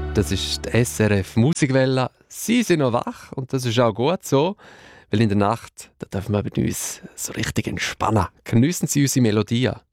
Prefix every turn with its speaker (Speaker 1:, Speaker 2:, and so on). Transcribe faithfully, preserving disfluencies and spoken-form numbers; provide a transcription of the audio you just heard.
Speaker 1: Das ist die S R F Musikwelle. Sie sind noch wach und das ist auch gut so, weil in der Nacht da dürfen wir mit uns so richtig entspannen. Geniessen Sie unsere Melodien.